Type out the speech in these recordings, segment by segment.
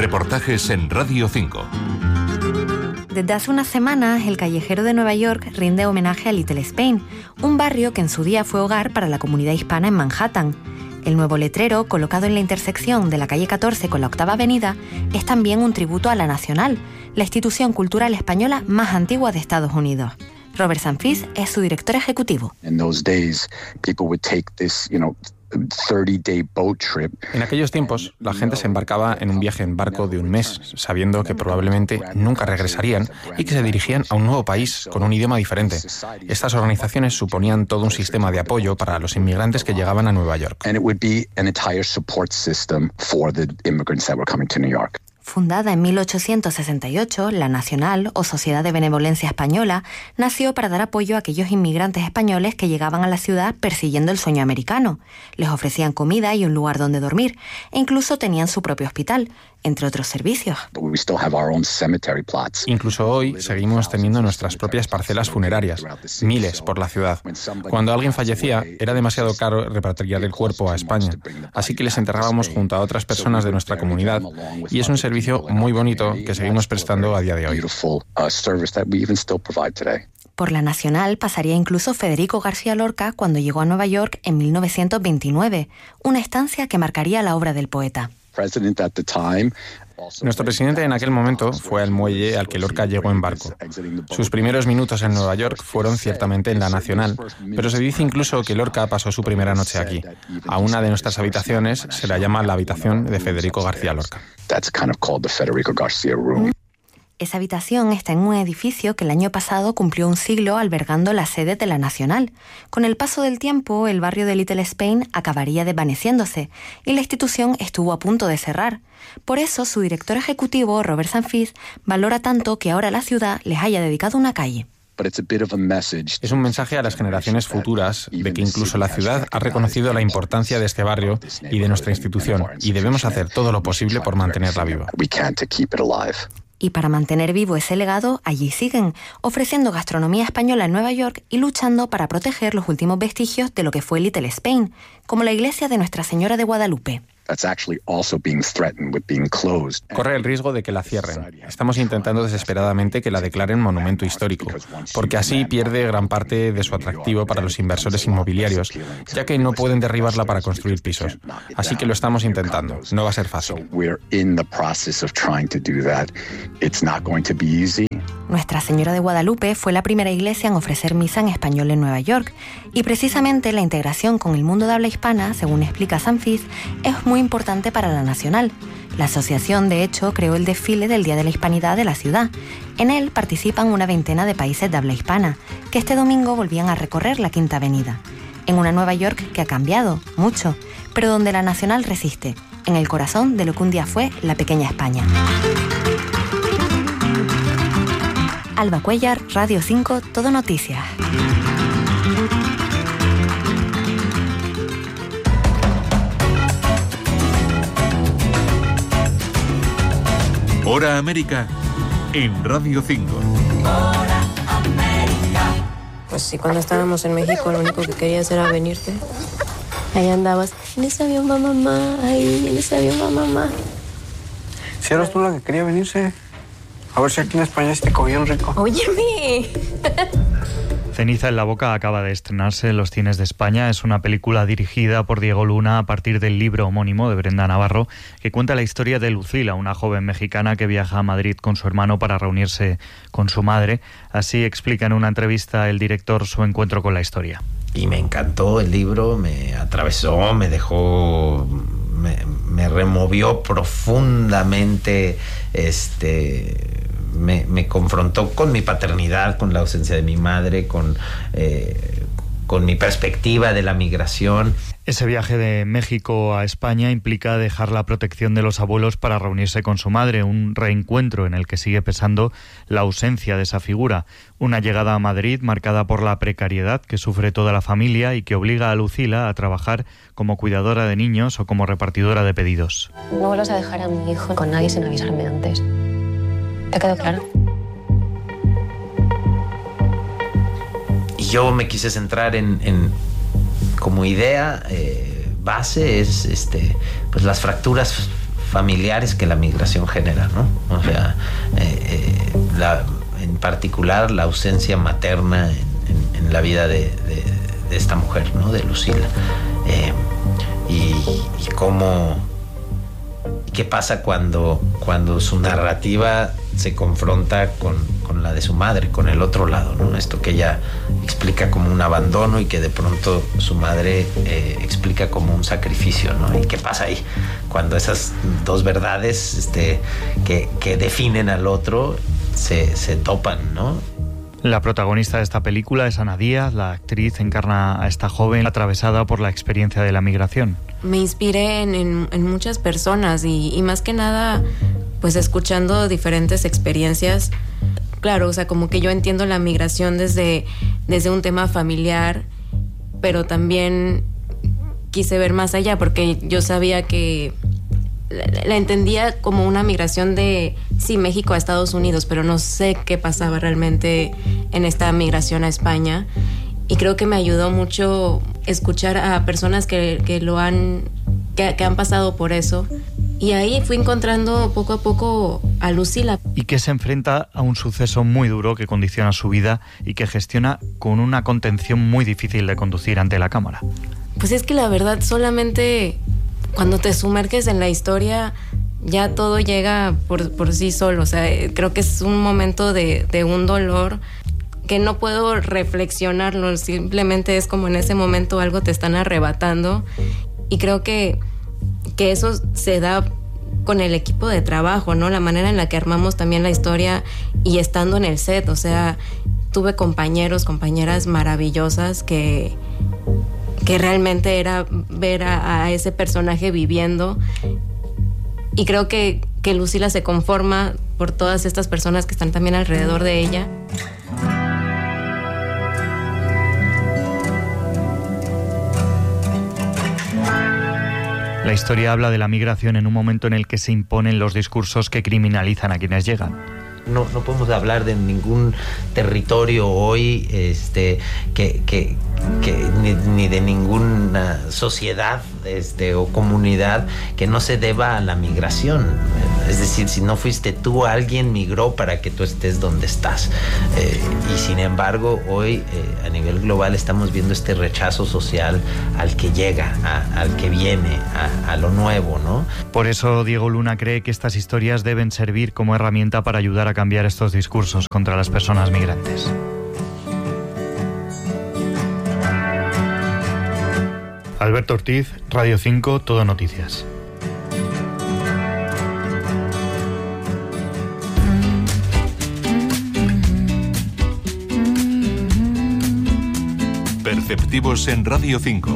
Reportajes en Radio 5. Desde hace unas semanas, el callejero de Nueva York rinde homenaje a Little Spain, un barrio que en su día fue hogar para la comunidad hispana en Manhattan. El nuevo letrero, colocado en la intersección de la calle 14 con la Octava Avenida, es también un tributo a La Nacional, la institución cultural española más antigua de Estados Unidos. Robert Sanfis es su director ejecutivo. In those days, people would take this, 30-day boat trip. En aquellos tiempos, la gente se embarcaba en un viaje en barco de un mes, sabiendo que probablemente nunca regresarían y que se dirigían a un nuevo país con un idioma diferente. Estas organizaciones suponían todo un sistema de apoyo para los inmigrantes que llegaban a Nueva York. And it would be an entire support system for the immigrants that were coming to New York. Fundada en 1868, La Nacional, o Sociedad de Benevolencia Española, nació para dar apoyo a aquellos inmigrantes españoles que llegaban a la ciudad persiguiendo el sueño americano. Les ofrecían comida y un lugar donde dormir, e incluso tenían su propio hospital, entre otros servicios. Incluso hoy seguimos teniendo nuestras propias parcelas funerarias, miles por la ciudad. Cuando alguien fallecía, era demasiado caro repatriar el cuerpo a España, así que les enterrábamos junto a otras personas de nuestra comunidad, y es un servicio muy bonito que seguimos prestando a día de hoy. Por La Nacional pasaría incluso Federico García Lorca cuando llegó a Nueva York en 1929, una estancia que marcaría la obra del poeta. Nuestro presidente en aquel momento fue al muelle al que Lorca llegó en barco. Sus primeros minutos en Nueva York fueron ciertamente en La Nacional, pero se dice incluso que Lorca pasó su primera noche aquí. A una de nuestras habitaciones se la llama la habitación de Federico García Lorca. Esa habitación está en un edificio que el año pasado cumplió un siglo albergando la sede de La Nacional. Con el paso del tiempo, el barrio de Little Spain acabaría desvaneciéndose y la institución estuvo a punto de cerrar. Por eso, su director ejecutivo, Robert Sanfis, valora tanto que ahora la ciudad les haya dedicado una calle. Es un mensaje a las generaciones futuras de que incluso la ciudad ha reconocido la importancia de este barrio y de nuestra institución, y debemos hacer todo lo posible por mantenerla viva. Y para mantener vivo ese legado, allí siguen, ofreciendo gastronomía española en Nueva York y luchando para proteger los últimos vestigios de lo que fue Little Spain, como la iglesia de Nuestra Señora de Guadalupe. Corre el riesgo de que la cierren. Estamos intentando desesperadamente que la declaren monumento histórico, porque así pierde gran parte de su atractivo para los inversores inmobiliarios, ya que no pueden derribarla para construir pisos. Así que lo estamos intentando. No va a ser fácil. Nuestra Señora de Guadalupe fue la primera iglesia en ofrecer misa en español en Nueva York, y precisamente la integración con el mundo de habla hispana, según explica Sanfis, es muy importante para La Nacional. La asociación, de hecho, creó el desfile del Día de la Hispanidad de la ciudad. En él participan una veintena de países de habla hispana, que este domingo volvían a recorrer la Quinta Avenida. En una Nueva York que ha cambiado, mucho, pero donde La Nacional resiste, en el corazón de lo que un día fue la pequeña España. Alba Cuellar, Radio 5, Todo Noticias. Hora América en Radio 5. Hora América. Pues sí, cuando estábamos en México lo único que querías era venirte. Ahí andabas, en ese avión va mamá, ahí, en ese avión va mamá. Si eras tú la que quería venirse. A ver si aquí en España te cogían rico. ¡Óyeme! Ceniza en la boca acaba de estrenarse en los cines de España. Es una película dirigida por Diego Luna a partir del libro homónimo de Brenda Navarro, que cuenta la historia de Lucila, una joven mexicana que viaja a Madrid con su hermano para reunirse con su madre. Así explica en una entrevista el director su encuentro con la historia. Y me encantó el libro, me atravesó, me dejó... Me removió profundamente, me confrontó con mi paternidad, con la ausencia de mi madre, con mi perspectiva de la migración. Ese viaje de México a España implica dejar la protección de los abuelos para reunirse con su madre, un reencuentro en el que sigue pesando la ausencia de esa figura. Una llegada a Madrid marcada por la precariedad que sufre toda la familia y que obliga a Lucila a trabajar como cuidadora de niños o como repartidora de pedidos. No vuelvas a dejar a mi hijo con nadie sin avisarme antes. ¿Te ha quedado claro? Y yo me quise centrar en como idea base es pues las fracturas familiares que la migración genera, ¿no? O sea, en particular la ausencia materna en la vida de esta mujer, ¿no? De Lucila. Y cómo... ¿Qué pasa cuando su narrativa se confronta con la de su madre, con el otro lado, ¿no? Esto que ella explica como un abandono y que de pronto su madre explica como un sacrificio, ¿no? ¿Y qué pasa ahí? Cuando esas dos verdades que definen al otro se topan, ¿no? La protagonista de esta película es Ana Díaz. La actriz encarna a esta joven atravesada por la experiencia de la migración. Me inspiré en muchas personas y más que nada, pues escuchando diferentes experiencias. Claro, o sea, como que yo entiendo la migración desde un tema familiar, pero también quise ver más allá porque yo sabía que la entendía como una migración de, sí, México a Estados Unidos, pero no sé qué pasaba realmente en esta migración a España. Y creo que me ayudó mucho escuchar a personas que han pasado por eso. Y ahí fui encontrando poco a poco a Lucila. Y que se enfrenta a un suceso muy duro que condiciona su vida y que gestiona con una contención muy difícil de conducir ante la cámara. Pues es que la verdad, solamente cuando te sumerges en la historia, ya todo llega por sí solo. O sea, creo que es un momento de un dolor que no puedo reflexionarlo, simplemente es como en ese momento algo te están arrebatando. Y creo que eso se da con el equipo de trabajo, ¿no? La manera en la que armamos también la historia y estando en el set. O sea, tuve compañeras maravillosas que realmente era ver a ese personaje viviendo. Y creo que Lucila se conforma por todas estas personas que están también alrededor de ella. La historia habla de la migración en un momento en el que se imponen los discursos que criminalizan a quienes llegan. No podemos hablar de ningún territorio hoy ni de ninguna sociedad o comunidad que no se deba a la migración. Es decir, si no fuiste tú, alguien migró para que tú estés donde estás. Y sin embargo, hoy a nivel global estamos viendo este rechazo social al que llega, al que viene, a lo nuevo, ¿no? Por eso Diego Luna cree que estas historias deben servir como herramienta para ayudar a cambiar estos discursos contra las personas migrantes. Alberto Ortiz, Radio 5, Todo Noticias. Perceptivos en Radio 5.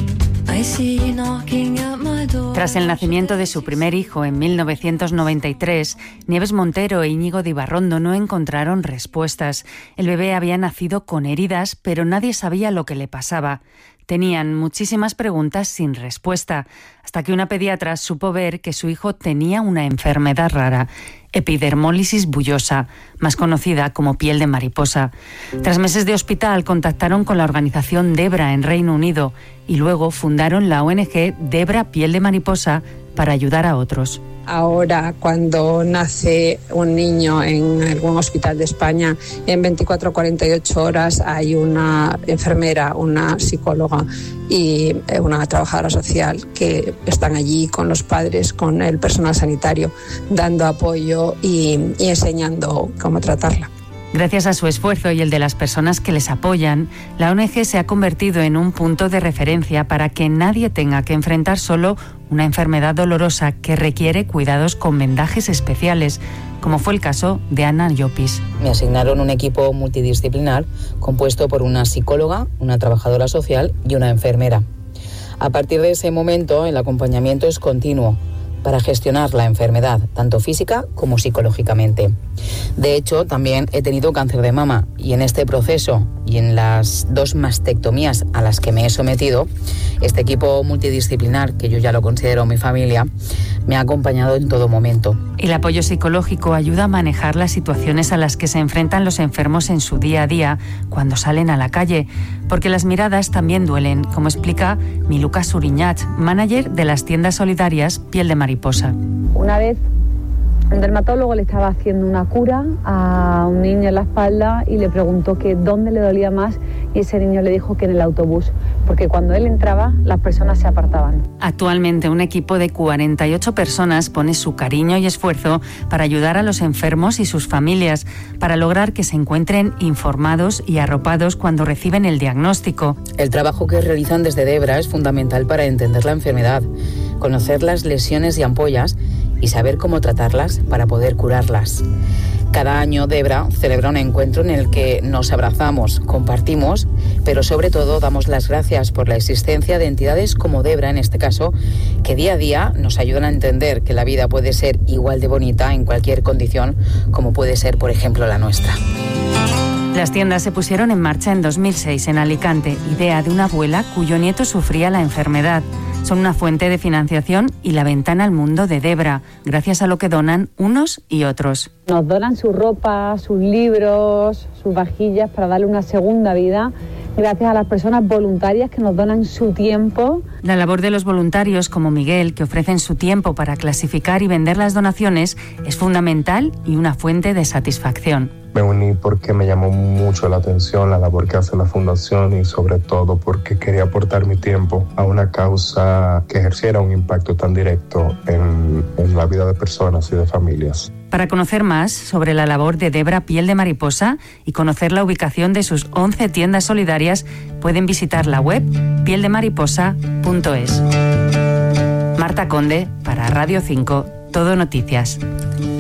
Tras el nacimiento de su primer hijo en 1993, Nieves Montero e Íñigo de Ibarrondo no encontraron respuestas. El bebé había nacido con heridas, pero nadie sabía lo que le pasaba. Tenían muchísimas preguntas sin respuesta, hasta que una pediatra supo ver que su hijo tenía una enfermedad rara, epidermólisis bullosa, más conocida como piel de mariposa. Tras meses de hospital, contactaron con la organización Debra en Reino Unido y luego fundaron la ONG Debra Piel de Mariposa para ayudar a otros. Ahora, cuando nace un niño en algún hospital de España, en 24 o 48 horas hay una enfermera, una psicóloga y una trabajadora social que están allí con los padres, con el personal sanitario, dando apoyo y enseñando cómo tratarla. Gracias a su esfuerzo y el de las personas que les apoyan, la ONG se ha convertido en un punto de referencia para que nadie tenga que enfrentar solo una enfermedad dolorosa que requiere cuidados con vendajes especiales, como fue el caso de Ana Llopis. Me asignaron un equipo multidisciplinar compuesto por una psicóloga, una trabajadora social y una enfermera. A partir de ese momento, el acompañamiento es continuo para gestionar la enfermedad, tanto física como psicológicamente. De hecho, también he tenido cáncer de mama y en este proceso y en las 2 mastectomías a las que me he sometido, este equipo multidisciplinar, que yo ya lo considero mi familia, me ha acompañado en todo momento. El apoyo psicológico ayuda a manejar las situaciones a las que se enfrentan los enfermos en su día a día cuando salen a la calle, porque las miradas también duelen, como explica Miluca Suriñat, manager de las tiendas solidarias Piel de Mariposa. Una vez el dermatólogo le estaba haciendo una cura a un niño en la espalda y le preguntó que dónde le dolía más y ese niño le dijo que en el autobús, porque cuando él entraba las personas se apartaban. Actualmente un equipo de 48 personas pone su cariño y esfuerzo para ayudar a los enfermos y sus familias, para lograr que se encuentren informados y arropados cuando reciben el diagnóstico. El trabajo que realizan desde Debra es fundamental para entender la enfermedad, conocer las lesiones y ampollas y saber cómo tratarlas para poder curarlas. Cada año Debra celebra un encuentro en el que nos abrazamos, compartimos, pero sobre todo damos las gracias por la existencia de entidades como Debra, en este caso, que día a día nos ayudan a entender que la vida puede ser igual de bonita en cualquier condición como puede ser, por ejemplo, la nuestra. Las tiendas se pusieron en marcha en 2006 en Alicante, idea de una abuela cuyo nieto sufría la enfermedad. Son una fuente de financiación y la ventana al mundo de Debra, gracias a lo que donan unos y otros. Nos donan su ropa, sus libros, sus vajillas para darle una segunda vida, gracias a las personas voluntarias que nos donan su tiempo. La labor de los voluntarios como Miguel, que ofrecen su tiempo para clasificar y vender las donaciones, es fundamental y una fuente de satisfacción. Me uní porque me llamó mucho la atención la labor que hace la fundación y sobre todo porque quería aportar mi tiempo a una causa que ejerciera un impacto tan directo en la vida de personas y de familias. Para conocer más sobre la labor de Debra Piel de Mariposa y conocer la ubicación de sus 11 tiendas solidarias, pueden visitar la web pieldemariposa.es. Marta Conde, para Radio 5, Todo Noticias.